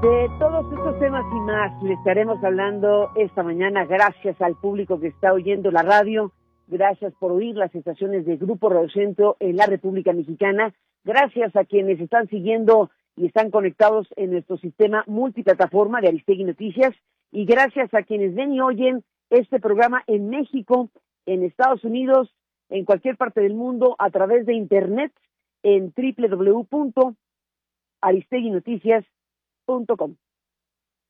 De todos estos temas y más le estaremos hablando esta mañana. Gracias al público que está oyendo la radio, gracias por oír las estaciones de Grupo Radio Centro en la República Mexicana, gracias a quienes están siguiendo y están conectados en nuestro sistema multiplataforma de Aristegui Noticias, y gracias a quienes ven y oyen este programa en México, en Estados Unidos, en cualquier parte del mundo, a través de internet en www.aristeguinoticias.com.